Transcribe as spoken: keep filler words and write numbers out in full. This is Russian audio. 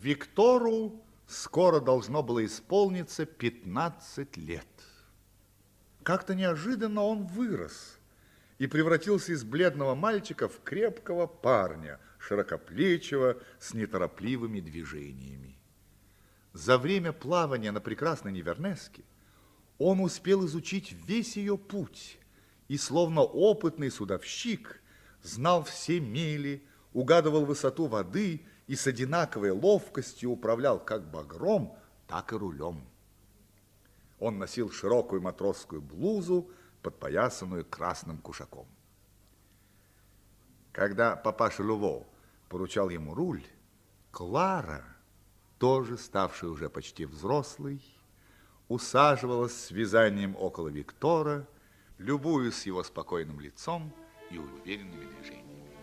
Виктору скоро должно было исполниться пятнадцать лет. Как-то неожиданно он вырос и превратился из бледного мальчика в крепкого парня, широкоплечего, с неторопливыми движениями. За время плавания на прекрасной Невернеске он успел изучить весь ее путь и, словно опытный судовщик, знал все мели, угадывал высоту воды и с одинаковой ловкостью управлял как багром, так и рулем. Он носил широкую матросскую блузу, подпоясанную красным кушаком. Когда папаша Люво поручал ему руль, Клара, тоже ставшая уже почти взрослой, усаживалась с вязанием около Виктора, любуясь его спокойным лицом и уверенными движениями.